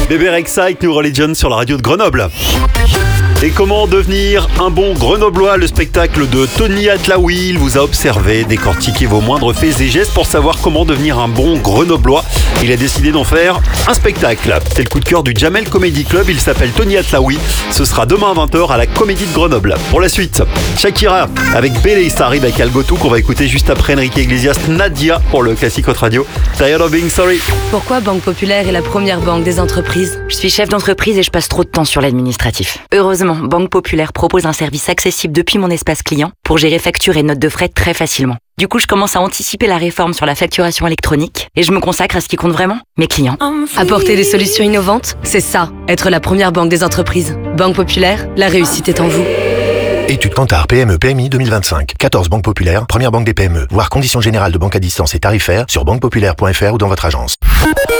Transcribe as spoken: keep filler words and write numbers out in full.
Bébé Rexha avec New Religion sur la radio de Grenoble. Et comment devenir un bon Grenoblois, le spectacle de Tony Atlaoui. Il vous a observé, décortiqué vos moindres faits et gestes pour savoir comment devenir un bon Grenoblois. Il a décidé d'en faire un spectacle. C'est le coup de cœur du Jamel Comedy Club. Il s'appelle Tony Atlaoui. Ce sera demain à vingt heures à la Comédie de Grenoble. Pour la suite, Shakira avec Bélé, ça arrive avec Algotou qu'on va écouter juste après Enrique Iglesias, Nadia pour le classique Hot Radio. Tired of being sorry. Pourquoi Banque Populaire est la première banque des entreprises? Je suis chef d'entreprise et je passe trop de temps sur l'administratif. Heureusement, Banque Populaire propose un service accessible depuis mon espace client pour gérer factures et notes de frais très facilement. Du coup, je commence à anticiper la réforme sur la facturation électronique et je me consacre à ce qui compte vraiment, mes clients. Apporter des solutions innovantes, c'est ça, être la première banque des entreprises. Banque Populaire, la réussite est en vous. Étude Kantar P M E P M I deux mille vingt-cinq. quatorze banques populaires, première banque des P M E. Voir conditions générales de banque à distance et tarifaires sur banque populaire point f r ou dans votre agence.